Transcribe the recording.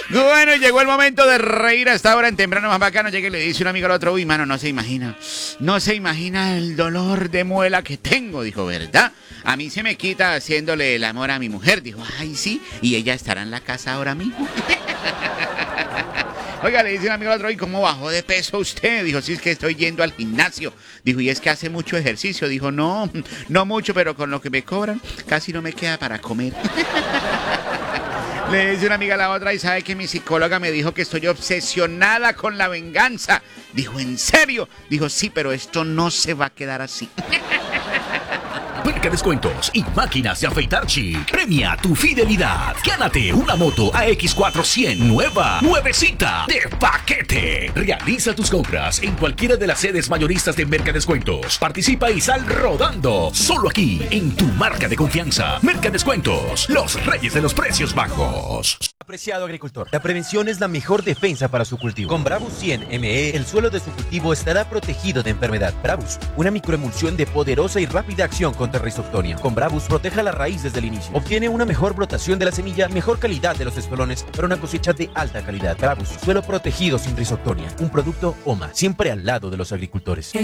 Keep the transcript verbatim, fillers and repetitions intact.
Bueno, llegó el momento de reír hasta ahora en Temprano Más Bacano. Llega y le dice un amigo al otro, uy, mano, no se imagina, no se imagina el dolor de muela que tengo, dijo, ¿verdad? A mí se me quita haciéndole el amor a mi mujer, dijo, ay, sí, y ella estará en la casa ahora mismo. Oiga, le dice un amigo al otro, ¿y cómo bajó de peso usted? Dijo, sí, es que estoy yendo al gimnasio. Dijo, y es que hace mucho ejercicio. Dijo, no, no mucho, pero con lo que me cobran, casi no me queda para comer. Le dice una amiga a la otra, y sabe que mi psicóloga me dijo que estoy obsesionada con la venganza. Dijo, ¿en serio? Dijo, sí, pero esto no se va a quedar así. Mercadescuentos y máquinas de afeitar Chic. Premia tu fidelidad. Gánate una moto A X cuatrocientos nueva, nuevecita, de paquete. Realiza tus compras en cualquiera de las sedes mayoristas de Mercadescuentos. Participa y sal rodando. Solo aquí, en tu marca de confianza. Mercadescuentos, los reyes de los precios bajos. Apreciado agricultor, la prevención es la mejor defensa para su cultivo. Con Bravus cien M E, el suelo de su cultivo estará protegido de enfermedad. Bravus, una microemulsión de poderosa y rápida acción contra Rhizoctonia. Con Bravus, proteja la raíz desde el inicio. Obtiene una mejor brotación de la semilla y mejor calidad de los espolones para una cosecha de alta calidad. Bravus, suelo protegido sin Rhizoctonia. Un producto O M A, siempre al lado de los agricultores.